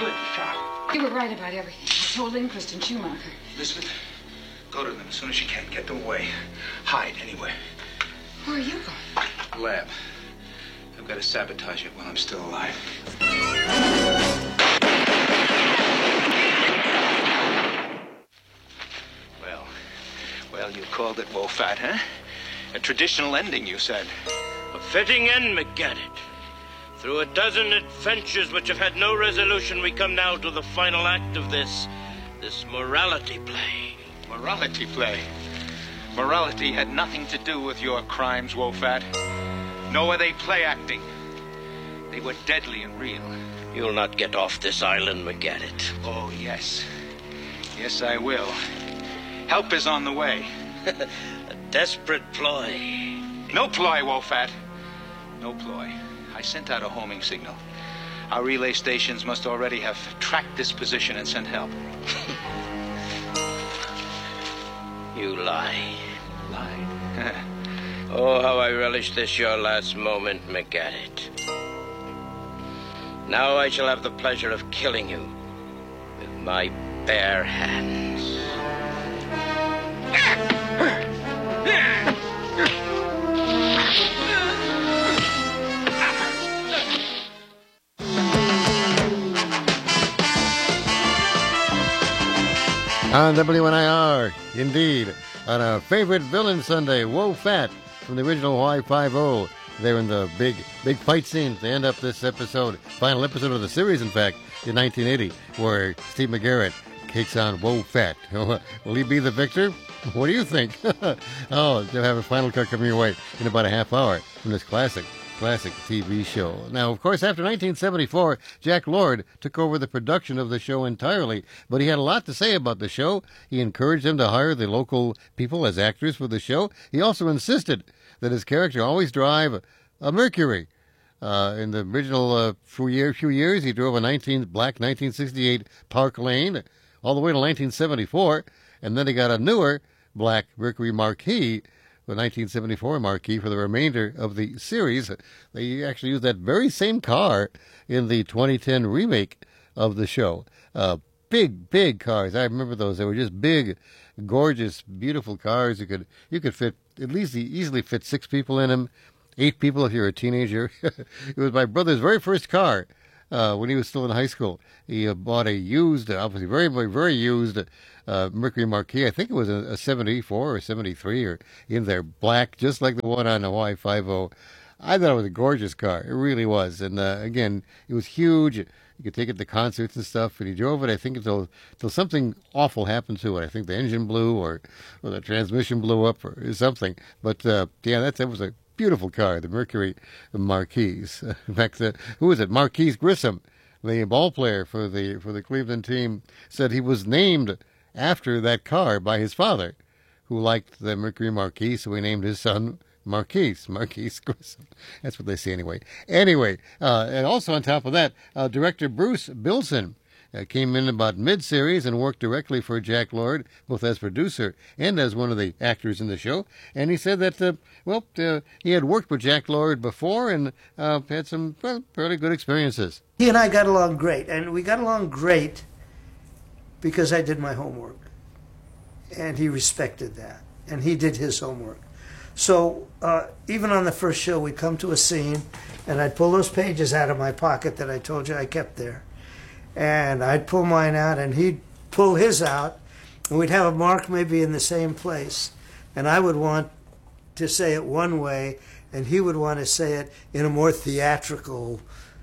Good shot. You were right about everything. I told Lindquist and Schumacher. Elizabeth, go to them as soon as you can. Get them away. Hide anywhere. Where are you going? Lab. I've got to sabotage it while I'm still alive. Well, you called it Wolfat, huh? A traditional ending, you said. A fitting end, McGadget. Through a dozen adventures which have had no resolution, we come now to the final act of this morality play. Morality play? Morality had nothing to do with your crimes, Wolfat. Nor were they play acting. They were deadly and real. You'll not get off this island, McGadget. Oh, yes. Yes, I will. Help is on the way. A desperate ploy. No ploy, Wolfat. No ploy. I sent out a homing signal. Our relay stations must already have tracked this position and sent help. You lie. Lied? Oh, how I relish this your last moment, McGadget. Now I shall have the pleasure of killing you with my bare hands. On WNIR, indeed, on our favorite villain Sunday, Wolfat, from the original Y50. They're in the big fight scene to end up this episode, final episode of the series, in fact, in 1980, where Steve McGarrett takes on Wolfat. Will he be the victor? What do you think? Oh, they'll have a final cut coming your way in about a half hour from this classic TV show. Now, of course, after 1974, Jack Lord took over the production of the show entirely, but he had a lot to say about the show. He encouraged them to hire the local people as actors for the show. He also insisted that his character always drive a Mercury. In the original few years, he drove a black 1968 Park Lane all the way to 1974, and then he got a newer black Mercury Marquis, the 1974 Marquis, for the remainder of the series. They actually used that very same car in the 2010 remake of the show. Big cars. I remember those. They were just big, gorgeous, beautiful cars. You could fit easily fit 6 people in them, 8 people if you're a teenager. It was my brother's very first car. When he was still in high school, he bought a used, obviously very, very, very used Mercury Marquis. I think it was a 74 or 73 or in there, black, just like the one on the Y50. I thought it was a gorgeous car. It really was. And again, it was huge. You could take it to concerts and stuff. And he drove it, I think, until something awful happened to it. I think the engine blew or the transmission blew up or something. But yeah, that was a beautiful car, the Mercury Marquis. In fact, who was it? Marquise Grissom, the ball player for the Cleveland team, said he was named after that car by his father, who liked the Mercury Marquis, so he named his son Marquise Grissom. That's what they say anyway. Anyway, and also on top of that, director Bruce Bilson came in about mid-series and worked directly for Jack Lord, both as producer and as one of the actors in the show. And he said that, he had worked with Jack Lord before and had some fairly good experiences. He and I got along great, and we got along great because I did my homework. And he respected that, and he did his homework. So even on the first show, we'd come to a scene, and I'd pull those pages out of my pocket that I told you I kept there. And I'd pull mine out, and he'd pull his out, and we'd have a mark maybe in the same place. And I would want to say it one way, and he would want to say it in a more theatrical,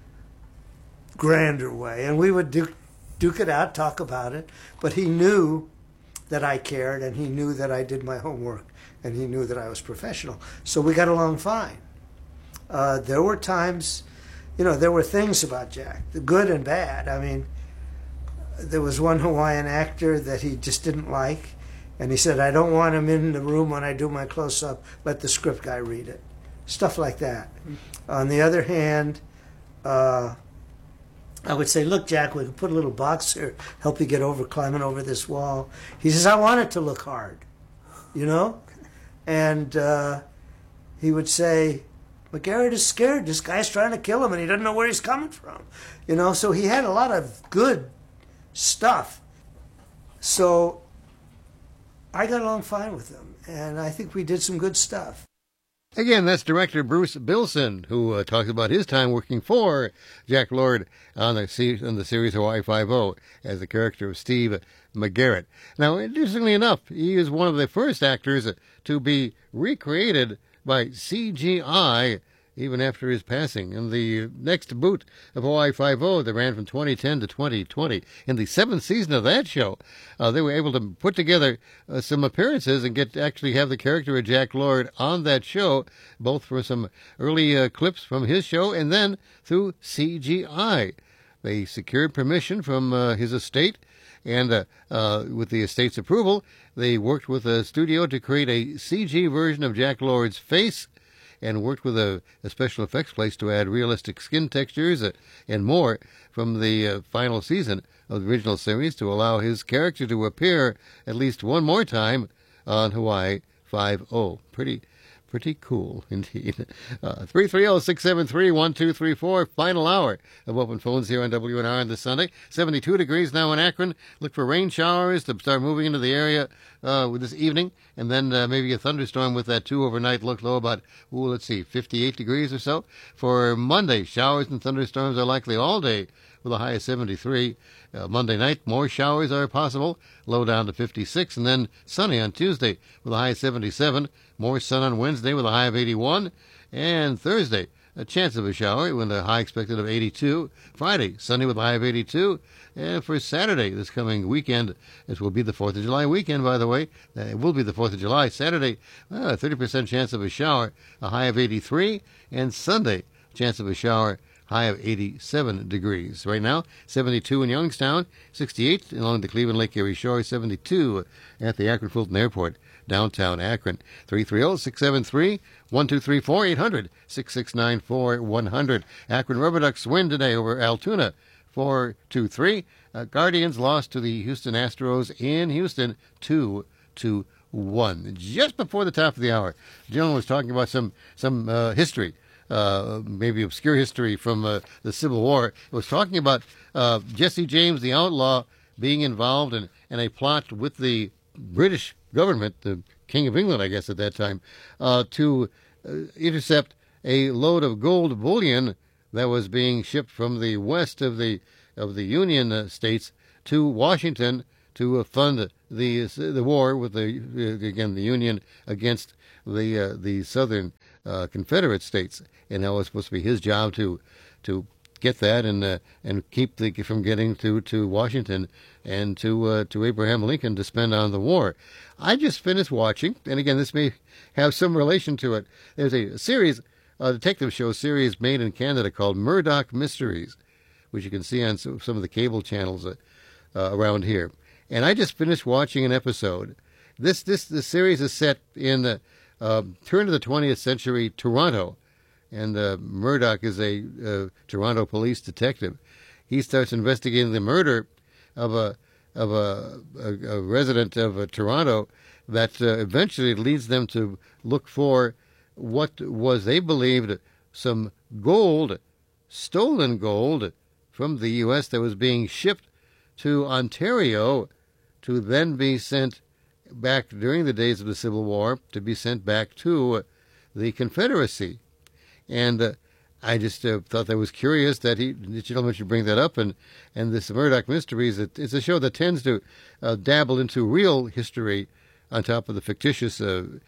grander way. And we would duke it out, talk about it. But he knew that I cared, and he knew that I did my homework, and he knew that I was professional. So we got along fine. There were times... there were things about Jack, the good and bad. I mean, there was one Hawaiian actor that he just didn't like, and he said, I don't want him in the room when I do my close-up. Let the script guy read it. Stuff like that. On the other hand, I would say, look, Jack, we can put a little box here, help you get over, climbing over this wall. He says, I want it to look hard, And he would say, McGarrett is scared. This guy's trying to kill him, and he doesn't know where he's coming from. So he had a lot of good stuff. So I got along fine with him, and I think we did some good stuff. Again, that's director Bruce Bilson, who talks about his time working for Jack Lord on the series Hawaii Five-0 as the character of Steve McGarrett. Now, interestingly enough, he is one of the first actors to be recreated by CGI even after his passing. In the next boot of Hawaii Five-0 that ran from 2010 to 2020, in the 7th season of that show, they were able to put together some appearances and actually have the character of Jack Lord on that show, both for some early clips from his show and then through CGI. They secured permission from his estate, and with the estate's approval, they worked with a studio to create a CG version of Jack Lord's face, and worked with a special effects place to add realistic skin textures and more from the final season of the original series to allow his character to appear at least one more time on Hawaii Five-0. Pretty cool indeed. 330-673-1234, final hour of open phones here on WNR on this Sunday. 72 degrees now in Akron. Look for rain showers to start moving into the area with this evening, and then maybe a thunderstorm with that too overnight. Look low about, 58 degrees or so. For Monday, showers and thunderstorms are likely all day with a high of 73. Monday night, more showers are possible, low down to 56, and then sunny on Tuesday with a high of 77. More sun on Wednesday with a high of 81, and Thursday, a chance of a shower with a high expected of 82. Friday, sunny with a high of 82. And for Saturday, this coming weekend, it will be the 4th of July weekend, by the way. It will be the 4th of July. Saturday, 30% chance of a shower, a high of 83. And Sunday, chance of a shower, high of 87 degrees. Right now, 72 in Youngstown, 68 along the Cleveland Lake Erie Shore, 72 at the Akron Fulton Airport, downtown Akron. 330-673-1234, 800-6694-100. Akron Rubber Ducks win today over Altoona, 4-3. Guardians lost to the Houston Astros in Houston, 2-1. Just before the top of the hour, Joan was talking about some history. Maybe obscure history from the Civil War. It was talking about Jesse James, the outlaw, being involved in a plot with the British government, the King of England, I guess, at that time, to intercept a load of gold bullion that was being shipped from the west of the Union states to Washington to fund the war with the Union against the southern Confederate states, and that was supposed to be his job to get that and keep from getting to Washington and to Abraham Lincoln to spend on the war. I just finished watching, and again, this may have some relation to it. There's a series, a detective show series made in Canada called Murdoch Mysteries, which you can see on some of the cable channels around here. And I just finished watching an episode. This series is set in the turn of the 20th century Toronto, and Murdoch is a Toronto police detective. He starts investigating the murder of a resident of Toronto that eventually leads them to look for what was, they believed, some gold, stolen gold from the U.S. that was being shipped to Ontario to then be sent back during the days of the Civil War, to be sent back to the Confederacy. And I just thought that was curious that the gentleman should bring that up. And this Murdoch Mysteries, it's a show that tends to dabble into real history on top of the fictitious,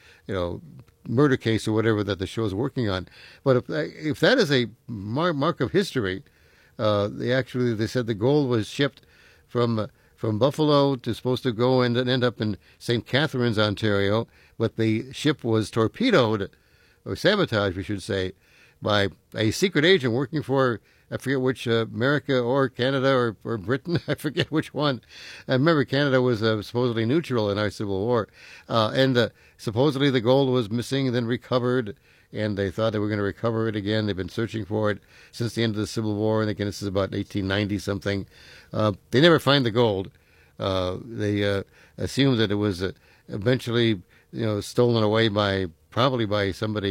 murder case or whatever that the show is working on. But if that is a mark of history, they said the gold was shipped from Buffalo to supposed to go and end up in St. Catharines, Ontario, but the ship was torpedoed, or sabotaged, we should say, by a secret agent working for, I forget which, America or Canada or Britain, I forget which one. I remember Canada was supposedly neutral in our Civil War, and supposedly the gold was missing and then recovered, and they thought they were going to recover it again. They've been searching for it since the end of the Civil War, and again, this is about 1890-something. They never find the gold. They assume that it was eventually, stolen away probably by somebody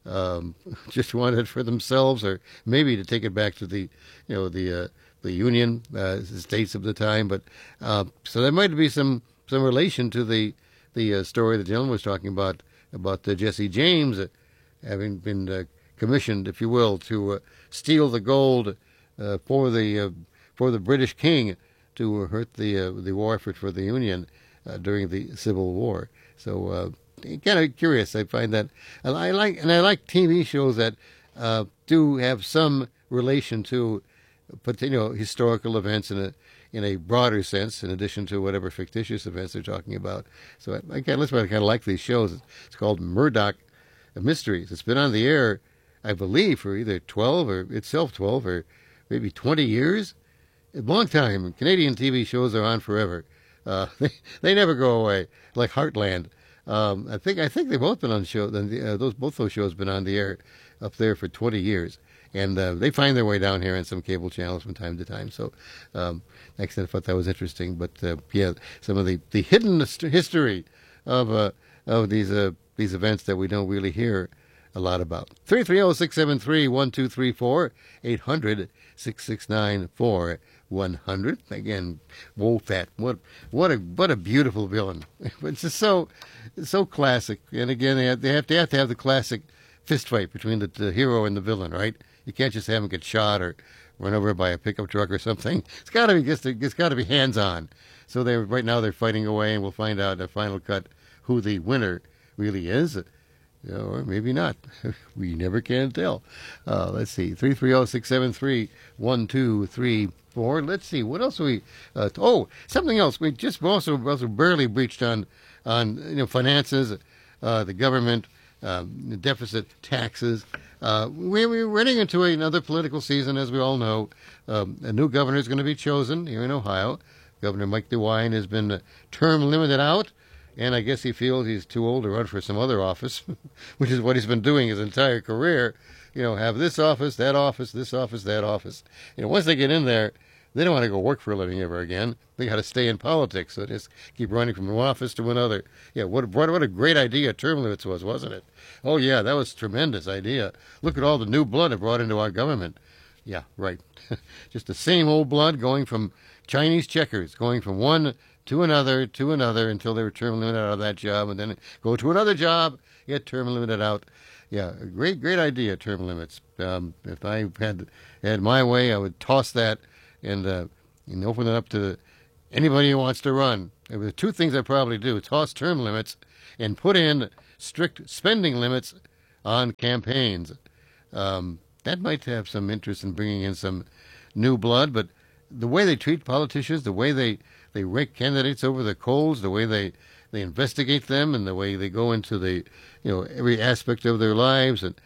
just wanted it for themselves, or maybe to take it back to the Union states of the time. But so there might be some relation to the story that Dylan was talking about Jesse James having been commissioned, if you will, to steal the gold for the British king to hurt the war effort for the Union during the Civil War. So kind of curious. I find that, and I like TV shows that do have some relation to, historical events in a broader sense, in addition to whatever fictitious events they're talking about. So that's why I kind of like these shows. It's called Murdoch Mysteries. It's been on the air, I believe, for either 12 or maybe 20 years. A long time. Canadian TV shows are on forever. They never go away, like Heartland. I think they've both been on the show. Both those shows have been on the air up there for 20 years, and they find their way down here on some cable channels from time to time. So, next, I thought that was interesting. But some of the hidden history of these events that we don't really hear a lot about. 330-673-1234, 800-669-4100. Again, Wolfat. What a beautiful villain. It's just so classic. And again, they have to have the classic fist fight between the hero and the villain, right? You can't just have him get shot or run over by a pickup truck or something. It's got to be hands on. So right now they're fighting away, and we'll find out in the final cut who the winner really is. Or maybe not. We never can tell. Let's see. 330-673-1234. Let's see. What else we... something else. We just also barely breached on finances, the government, the deficit, taxes. We're running into another political season, as we all know. A new governor is going to be chosen here in Ohio. Governor Mike DeWine has been term limited out. And I guess he feels he's too old to run for some other office, which is what he's been doing his entire career. Have this office, that office, this office, that office. Once they get in there, they don't want to go work for a living ever again. They got to stay in politics. So just keep running from one office to another. Yeah, what a great idea term limits was, wasn't it? Oh, yeah, that was a tremendous idea. Look at all the new blood it brought into our government. Yeah, right. Just the same old blood going from Chinese checkers, going from one to another, until they were term limited out of that job, and then go to another job, get term limited out. Yeah, a great idea, term limits. If I had my way, I would toss that and open it up to anybody who wants to run. There were two things I'd probably do: toss term limits and put in strict spending limits on campaigns. That might have some interest in bringing in some new blood, but the way they treat politicians, the way they rake candidates over the coals, the way they investigate them, and the way they go into every aspect of their lives, and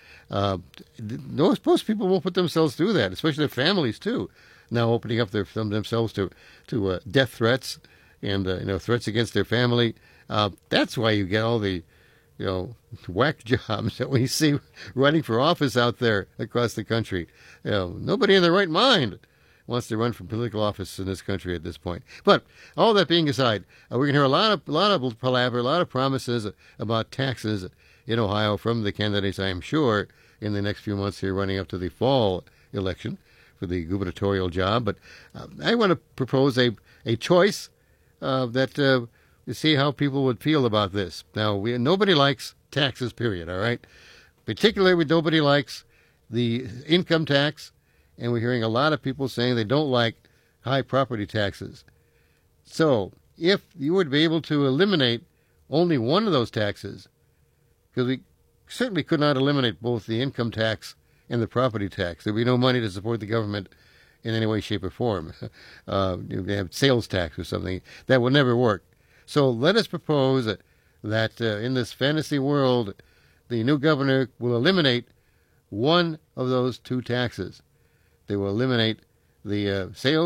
most people won't put themselves through that, especially their families too. Now opening up themselves to death threats and threats against their family. That's why you get all the whack jobs that we see running for office out there across the country. Nobody in their right mind wants to run for political office in this country at this point. But all that being aside, we're going to hear a lot of palaver, a lot of promises about taxes in Ohio from the candidates, I am sure, in the next few months here running up to the fall election for the gubernatorial job. But I want to propose a choice that see how people would feel about this. Now, nobody likes taxes, period, all right? Particularly, nobody likes the income tax. And we're hearing a lot of people saying they don't like high property taxes. So, if you would be able to eliminate only one of those taxes, because we certainly could not eliminate both the income tax and the property tax. There'd be no money to support the government in any way, shape, or form. They have sales tax or something. That would never work. So let us propose that in this fantasy world, the new governor will eliminate one of those two taxes. They will eliminate the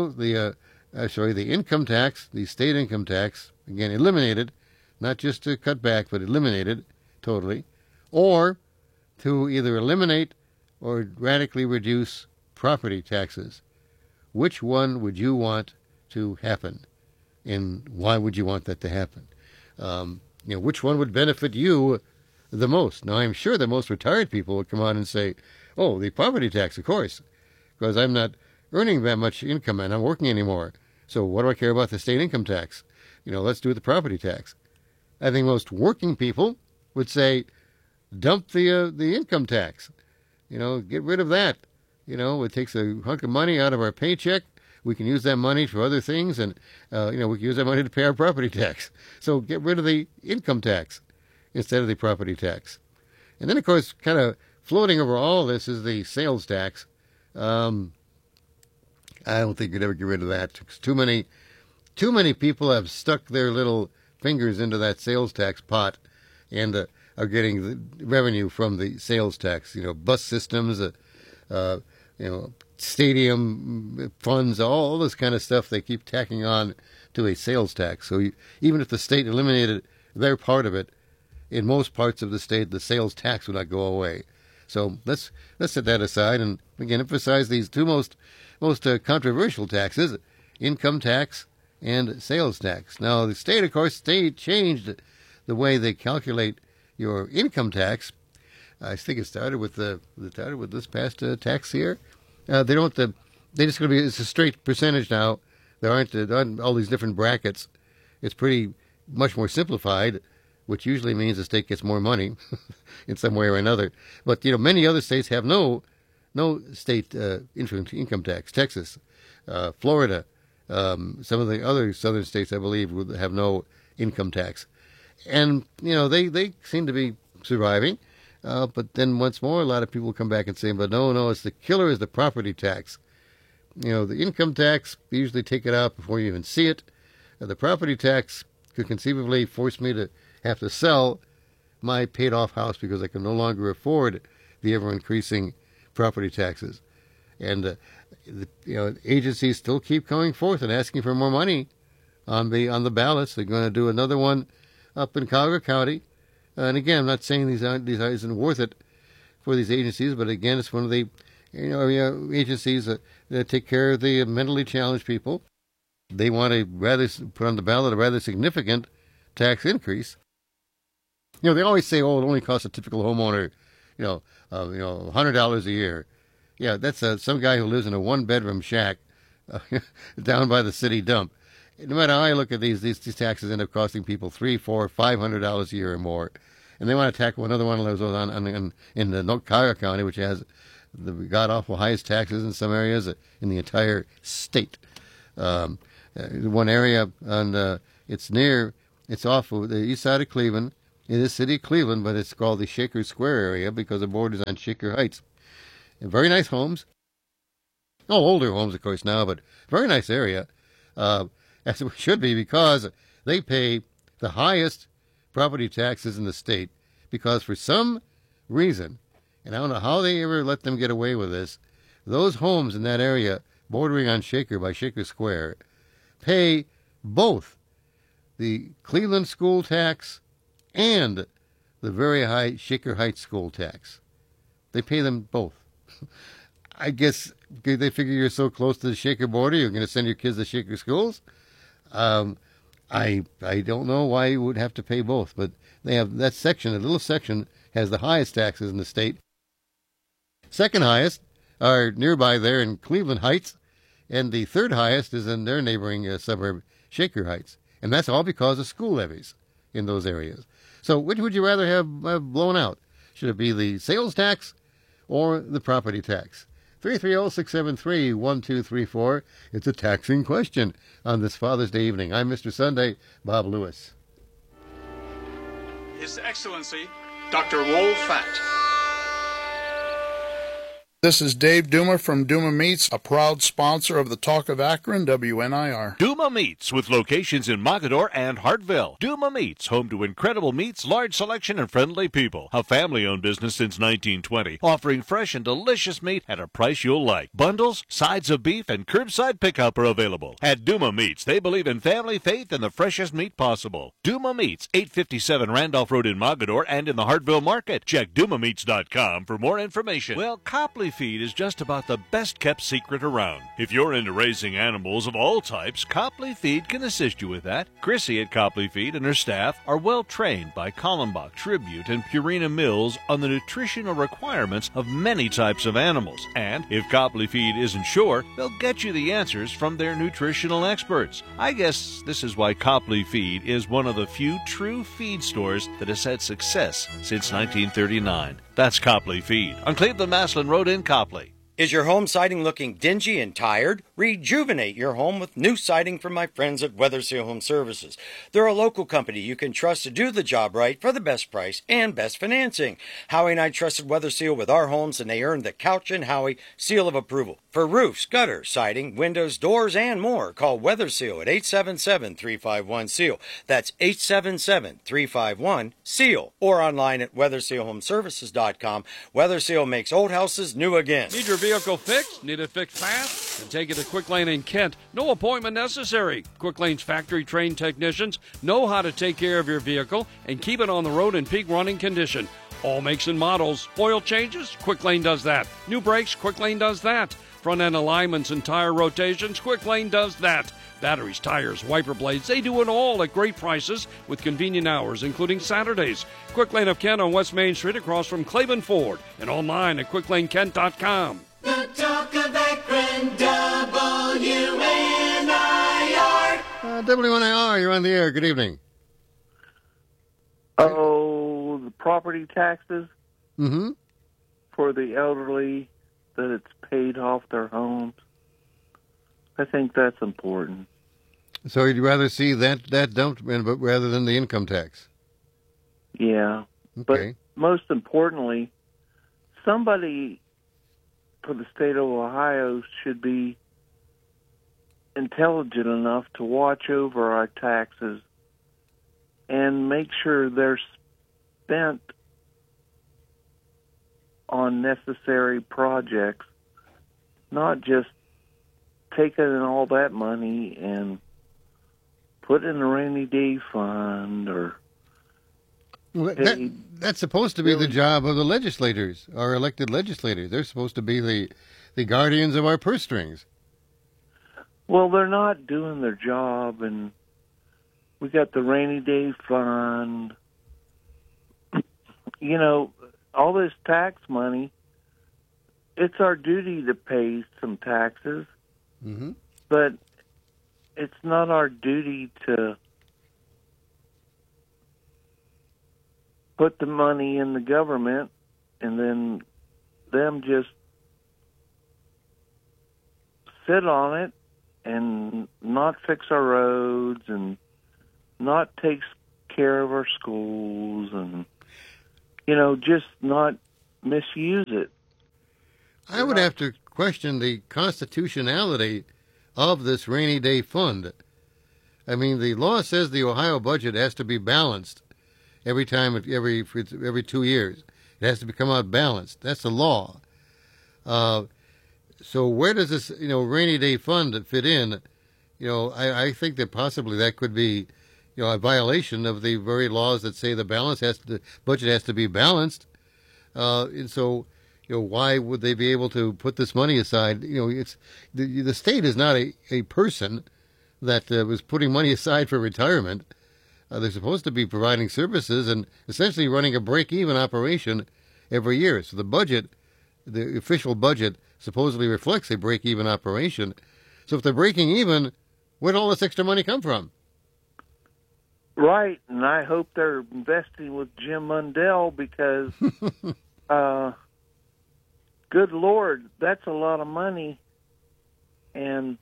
the income tax, the state income tax, again, eliminated, not just to cut back, but eliminated totally, or to either eliminate or radically reduce property taxes. Which one would you want to happen, and why would you want that to happen? Which one would benefit you the most. Now, I'm sure that most retired people would come out and say, oh, the property tax, of course, because I'm not earning that much income and I'm not working anymore. So what do I care about the state income tax? Let's do the property tax. I think most working people would say, dump the income tax. Get rid of that. It takes a hunk of money out of our paycheck. We can use that money for other things, and we can use that money to pay our property tax. So get rid of the income tax instead of the property tax. And then, of course, kind of floating over all this is the sales tax. I don't think you'd ever get rid of that. Too many people have stuck their little fingers into that sales tax pot and are getting the revenue from the sales tax. Bus systems, stadium funds, all this kind of stuff they keep tacking on to a sales tax. So even if the state eliminated their part of it, in most parts of the state, the sales tax would not go away. So let's set that aside and again emphasize these two most controversial taxes: income tax and sales tax. Now the state, of course, changed the way they calculate your income tax. I think it started with this past tax year. They just going to be, it's a straight percentage now. There aren't all these different brackets. It's pretty much more simplified, which usually means the state gets more money in some way or another. But many other states have no state income tax. Texas, Florida, some of the other southern states, I believe, would have no income tax, and they seem to be surviving. But then once more, a lot of people come back and say, but no, it's the killer is the property tax. The income tax, you usually take it out before you even see it. The property tax could conceivably force me to have to sell my paid-off house because I can no longer afford the ever-increasing property taxes. And agencies still keep coming forth and asking for more money on the ballots. They're going to do another one up in Collier County. And again, I'm not saying these isn't worth it for these agencies, but again, it's one of the agencies that take care of the mentally challenged people. They want to rather put on the ballot a rather significant tax increase. They always say, oh, it only costs a typical homeowner, $100 a year. Yeah, that's some guy who lives in a one-bedroom shack down by the city dump. No matter how I look at these taxes end up costing people $300, $400, $500 a year or more, and they want to tackle another one of those in the Collier County, which has the god-awful highest taxes in some areas in the entire state. One area, and it's off of the east side of Cleveland. It is city of Cleveland, but it's called the Shaker Square area because the borders on Shaker Heights. And very nice homes. Older homes, of course, now, but very nice area. As it should be, because they pay the highest property taxes in the state, because for some reason, and I don't know how they ever let them get away with this, those homes in that area bordering on Shaker by Shaker Square pay both the Cleveland school tax and the very high Shaker Heights school tax. They pay them both. I guess they figure you're so close to the Shaker border, you're going to send your kids to Shaker schools. I don't know why you would have to pay both, but they have that section, a little section, has the highest taxes in the state. Second highest are nearby there in Cleveland Heights, and the third highest is in their neighboring suburb, Shaker Heights. And that's all because of school levies in those areas. So which would you rather have blown out? Should it be the sales tax or the property tax? 330-673-1234. It's a taxing question on this Father's Day evening. I'm Mr. Sunday, Bob Lewis. His Excellency, Dr. Wolf Fatt. This is Dave Duma from Duma Meats, a proud sponsor of the Talk of Akron, WNIR. Duma Meats, with locations in Mogadore and Hartville. Duma Meats, home to incredible meats, large selection, and friendly people. A family-owned business since 1920, offering fresh and delicious meat at a price you'll like. Bundles, sides of beef, and curbside pickup are available. At Duma Meats, they believe in family, faith, and the freshest meat possible. Duma Meats, 857 Randolph Road in Mogadore and in the Hartville Market. Check DumaMeats.com for more information. Well, Copley Feed is just about the best-kept secret around. If you're into raising animals of all types, Copley Feed can assist you with that. Chrissy at Copley Feed and her staff are well-trained by Kallenbach, Tribute, and Purina Mills on the nutritional requirements of many types of animals. And if Copley Feed isn't sure, they'll get you the answers from their nutritional experts. I guess this is why Copley Feed is one of the few true feed stores that has had success since 1939. That's Copley Feed on Cleveland-Maslin Road in Copley. Is your home siding looking dingy and tired? Rejuvenate your home with new siding from my friends at Weather Seal Home Services. They're a local company you can trust to do the job right for the best price and best financing. Howie and I trusted Weather Seal with our homes, and they earned the Couch and Howie seal of approval. For roofs, gutters, siding, windows, doors, and more, call Weather Seal at 877-351-SEAL. That's 877-351-SEAL. Or online at WeatherSealHomeservices.com. Weather Seal makes old houses new again. Need your vehicle fixed? Need it fixed fast? Then take it to Quick Lane in Kent. No appointment necessary. Quick Lane's factory-trained technicians know how to take care of your vehicle and keep it on the road in peak running condition. All makes and models. Oil changes? Quick Lane does that. New brakes? Quick Lane does that. Front-end alignments and tire rotations? Quick Lane does that. Batteries, tires, wiper blades, they do it all at great prices with convenient hours, including Saturdays. Quick Lane of Kent on West Main Street across from Cleveland Ford and online at QuickLaneKent.com. The Talk of Akron, WNIR. WNIR, you're on the air. Good evening. Oh, the property taxes Mm-hmm. for the elderly, that it's paid off their homes. I think that's important. So you'd rather see that dumped rather than the income tax? Yeah. Okay. But most importantly, somebody for the state of Ohio should be intelligent enough to watch over our taxes and make sure they're spent on necessary projects, not just taking all that money and put in a rainy day fund or... Well, that's supposed to be the job of the legislators, our elected legislators. They're supposed to be the guardians of our purse strings. Well, they're not doing their job, and we got the rainy day fund. You know, all this tax money, it's our duty to pay some taxes, mm-hmm. but it's not our duty to put the money in the government and then them just sit on it and not fix our roads and not take care of our schools and, you know, just not misuse it. I would have to question the constitutionality of this rainy day fund. I mean, the law says the Ohio budget has to be balanced every 2 years. It has to come out balanced. That's the law. So where does this, rainy day fund fit in? I think that possibly that could be, a violation of the very laws that say the budget has to be balanced. And so, why would they be able to put this money aside? It's the state is not a person that was putting money aside for retirement. They're supposed to be providing services and essentially running a break-even operation every year. So the budget, the official budget, supposedly reflects a break-even operation. So if they're breaking even, where'd all this extra money come from? Right, and I hope they're investing with Jim Mundell because, good Lord, that's a lot of money. And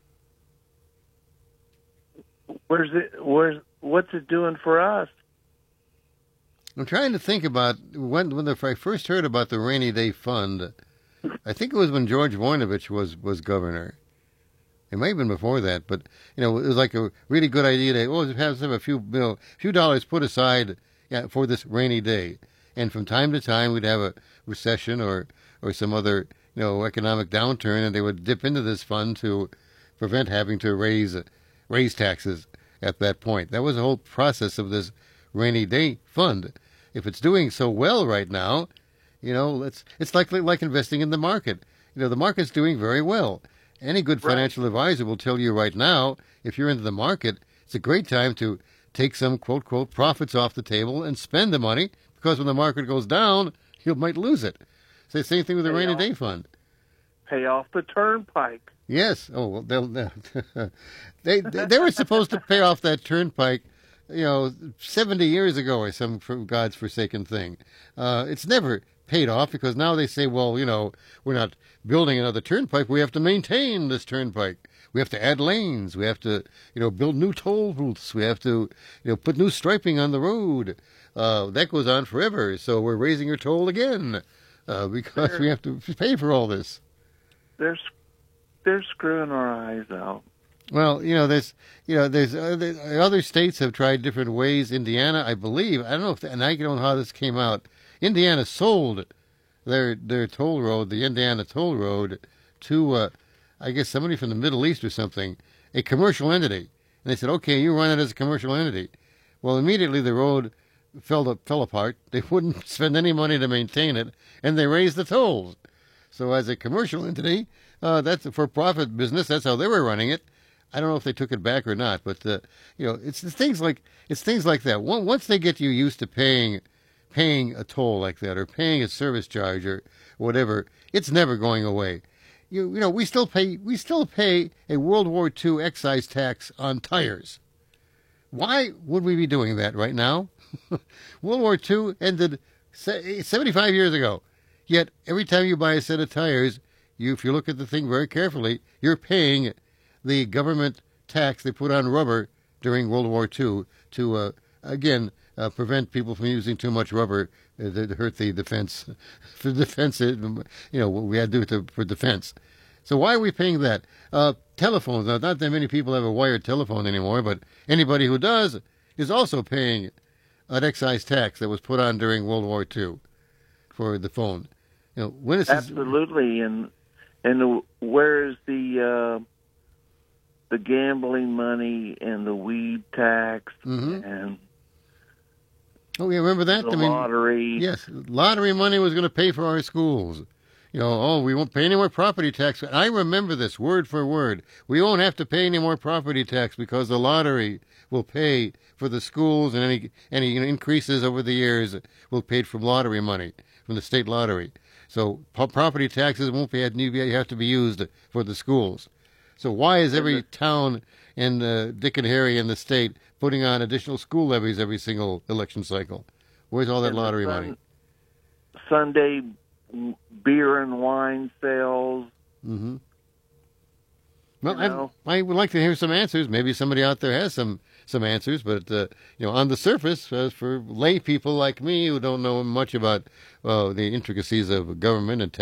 what's it doing for us? I'm trying to think about when I first heard about the rainy day fund. I think it was when George Voinovich was governor. It may have been before that, but it was like a really good idea to have a few dollars put aside for this rainy day. And from time to time, we'd have a recession or some other economic downturn, and they would dip into this fund to prevent having to raise taxes at that point. That was the whole process of this rainy day fund. If it's doing so well right now, it's like investing in the market. the market's doing very well. Any good financial advisor will tell you right now, if you're into the market, it's a great time to take some quote, quote, profits off the table and spend the money, because when the market goes down, you might lose it. So the same thing with the rainy day fund. Pay off the turnpike. Yes. Oh, well, they were supposed to pay off that turnpike, 70 years ago or some God's forsaken thing. It's never paid off because now they say, well, we're not building another turnpike. We have to maintain this turnpike. We have to add lanes. We have to, build new toll booths. We have to, put new striping on the road. That goes on forever. So we're raising your toll again because we have to pay for all this. They're screwing our eyes out. Well, there's other states have tried different ways. Indiana, I believe, I don't know and I don't know how this came out. Indiana sold their toll road, the Indiana toll road, to I guess somebody from the Middle East or something, a commercial entity. And they said, okay, you run it as a commercial entity. Well, immediately the road fell apart. They wouldn't spend any money to maintain it, and they raised the tolls. So as a commercial entity, that's a for-profit business. That's how they were running it. I don't know if they took it back or not, but it's things like that. Once they get you used to paying a toll like that, or paying a service charge or whatever, it's never going away. We still pay a World War II excise tax on tires. Why would we be doing that right now? World War II ended 75 years ago. Yet every time you buy a set of tires, if you look at the thing very carefully, you're paying the government tax they put on rubber during World War II to, prevent people from using too much rubber to hurt the defense. For defense, what we had to do for defense. So why are we paying that? Telephones. Now, not that many people have a wired telephone anymore, but anybody who does is also paying an excise tax that was put on during World War II for the phone. Absolutely, and where is the gambling money and the weed tax and remember that? The lottery. Yes, lottery money was going to pay for our schools. We won't pay any more property tax. I remember this word for word. We won't have to pay any more property tax because the lottery will pay for the schools, and any increases over the years will be paid from lottery money, from the state lottery. So property taxes won't have to be used for the schools. So why is every town in Dick and Harry in the state putting on additional school levies every single election cycle? Where's all that lottery money? Sunday beer and wine sales. Mm-hmm. Well, I would like to hear some answers. Maybe somebody out there has some answers, but on the surface, for lay people like me who don't know much about the intricacies of government and